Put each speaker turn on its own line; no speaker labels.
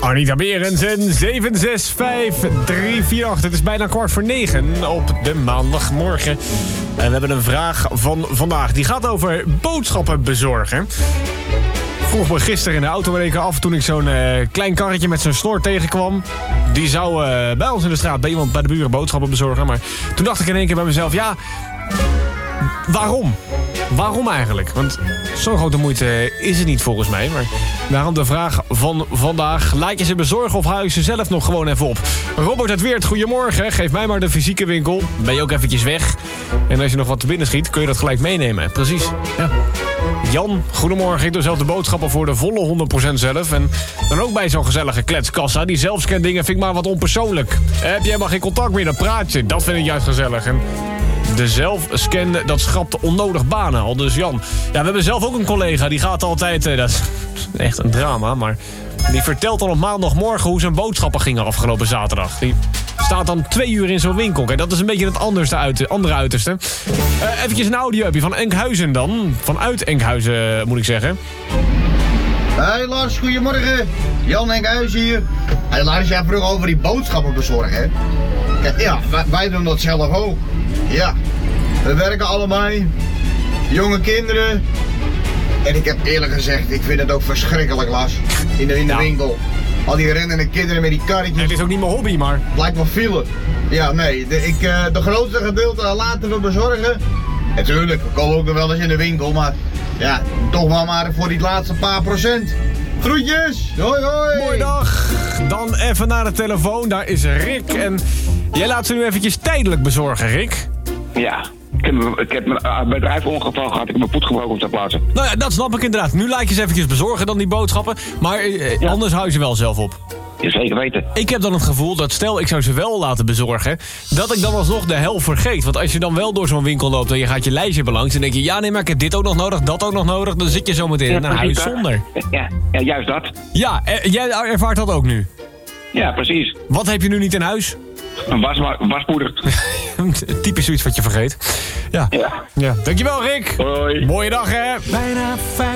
Anita Berendsen, 765-348. Het is bijna 8:45 op de maandagmorgen. En we hebben een vraag van vandaag. Die gaat over boodschappen bezorgen. Vroeg me gisteren in de auto af toen ik zo'n klein karretje met zo'n snor tegenkwam. Die zou bij ons in de straat bij iemand bij de buren boodschappen bezorgen. Maar toen dacht ik in één keer bij mezelf, ja, waarom? Waarom eigenlijk? Want zo'n grote moeite is het niet volgens mij. Maar daarom de vraag van vandaag. Laat je ze bezorgen of haal je ze zelf nog gewoon even op? Robert uit Weert, goedemorgen. Geef mij maar de fysieke winkel. Ben je ook eventjes weg. En als je nog wat te binnen schiet, kun je dat gelijk meenemen. Precies. Ja. Jan, goedemorgen. Ik doe zelf de boodschappen voor de volle 100% zelf. En dan ook bij zo'n gezellige kletskassa. Die zelfscan dingen vind ik maar wat onpersoonlijk. Heb je helemaal geen contact meer, dan praat je. Dat vind ik juist gezellig. En de zelfscan, dat schrapt onnodig banen. Al dus Jan. Ja, we hebben zelf ook een collega. Die gaat altijd, dat is echt een drama. Maar die vertelt dan op maandagmorgen hoe zijn boodschappen gingen afgelopen zaterdag. Die staat dan 2 uur in zo'n winkel. Kijk, dat is een beetje het andere uiterste. Eventjes een audio-appje van Enkhuizen dan. Vanuit Enkhuizen, moet ik zeggen.
Hey Lars, goedemorgen. Jan Enkhuizen hier. Hey Lars, jij vroeg over die boodschappen bezorgen, hè? Kijk, ja, wij doen dat zelf ook. Ja, we werken allemaal. Jonge kinderen. En ik heb eerlijk gezegd, ik vind het ook verschrikkelijk, Lars. In de winkel. Al die rennende kinderen met die karretjes.
Het is ook niet mijn hobby, maar
Het lijkt wel file. Ja, nee, de grootste gedeelte laten we bezorgen. Natuurlijk, we komen ook nog wel eens in de winkel, maar ja, toch wel maar voor die laatste paar procent. Groetjes, hoi hoi.
Goeiedag. Dan even naar de telefoon, daar is Rick. En jij laat ze nu eventjes tijdelijk bezorgen, Rick.
Ja, ik heb mijn bedrijfongeval gehad. Ik heb mijn voet gebroken op ter plaatse.
Nou ja, dat snap ik inderdaad. Nu laat je ze eventjes bezorgen dan die boodschappen. Maar anders hou je ze wel zelf op.
Ja, zeker weten.
Ik heb dan het gevoel dat stel ik zou ze wel laten bezorgen, dat ik dan alsnog de helft vergeet. Want als je dan wel door zo'n winkel loopt en je gaat je lijstje belangs, dan denk je, ja nee, maar ik heb dit ook nog nodig, dat ook nog nodig. Dan zit je zo meteen naar huis zonder.
Ja, juist dat.
Ja, jij ervaart dat ook nu.
Ja, precies.
Wat heb je nu niet in huis?
Een waspoeder.
Typisch zoiets wat je vergeet. Ja. Dankjewel Rick.
Hoi.
Mooie dag hè.
Bijna 5.